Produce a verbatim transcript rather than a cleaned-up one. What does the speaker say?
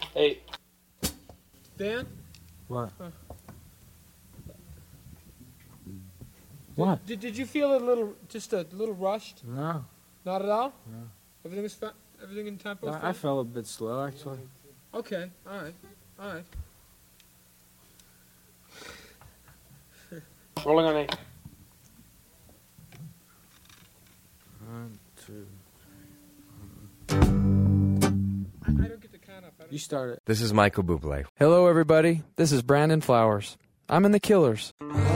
Eight. Dan? What? Huh. What? Did, did you feel a little, just a little rushed? No. Not at all? No. Everything was fa- everything in tempo? I, I felt a bit slow, actually. Okay, all right, all right. Rolling on eight. One, two. I, I don't get the count up. I don't You started. This is Michael Bublé. Hello, everybody. This is Brandon Flowers. I'm in the Killers.